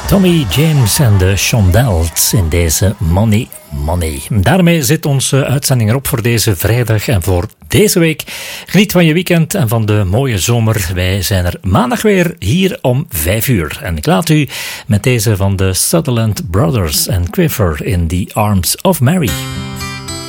Tommy James en de Shondells in deze Money Money. Daarmee zit onze uitzending erop voor deze vrijdag en voor deze week. Geniet van je weekend en van de mooie zomer. Wij zijn er maandag weer hier om 5 uur. En ik laat u met deze van de Sutherland Brothers en Quiver in The Arms of Mary.